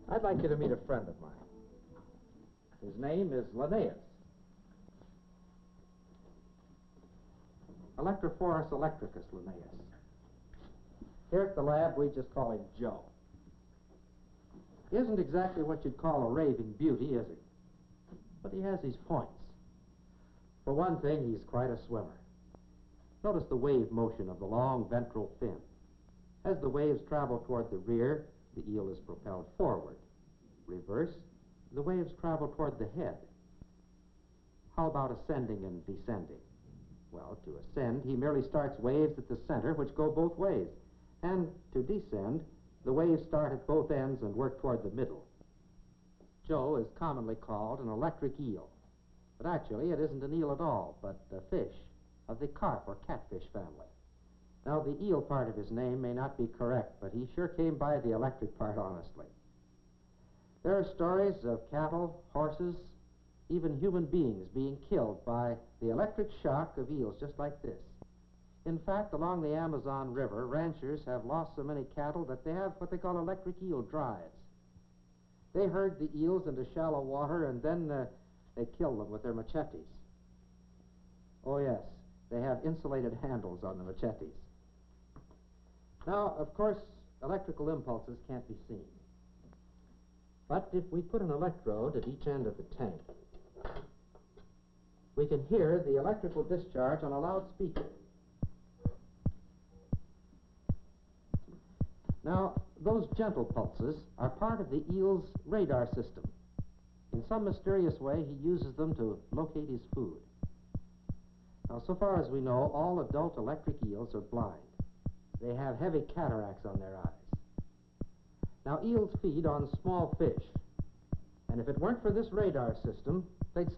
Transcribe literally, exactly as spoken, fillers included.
I'd like you to meet a friend of mine. His name is Linnaeus. Electrophorus electricus Linnaeus. Here at the lab, we just call him Joe. He isn't exactly what you'd call a raving beauty, is he? But he has his points. For one thing, he's quite a swimmer. Notice the wave motion of the long ventral fin. As the waves travel toward the rear, the eel is propelled forward. Reverse, the waves travel toward the head. How about ascending and descending? Well, to ascend, he merely starts waves at the center, which go both ways. And to descend, the waves start at both ends and work toward the middle. Joe is commonly called an electric eel. But actually, it isn't an eel at all, but a fish of the carp or catfish family. Now, the eel part of his name may not be correct, but he sure came by the electric part honestly. There are stories of cattle, horses, even human beings being killed by the electric shock of eels just like this. In fact, along the Amazon River, ranchers have lost so many cattle that they have what they call electric eel drives. They herd the eels into shallow water and then uh, they kill them with their machetes. Oh yes, they have insulated handles on the machetes. Now, of course, electrical impulses can't be seen. But if we put an electrode at each end of the tank, we can hear the electrical discharge on a loudspeaker. Now, those gentle pulses are part of the eel's radar system. In some mysterious way, he uses them to locate his food. Now, so far as we know, all adult electric eels are blind. They have heavy cataracts on their eyes. Now, eels feed on small fish. And if it weren't for this radar system, they'd